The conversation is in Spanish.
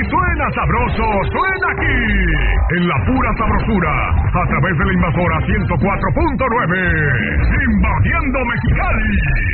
suena sabroso, suena aquí, en la pura sabrosura, a través de la invasora 104.9, Invadiendo Mexicali.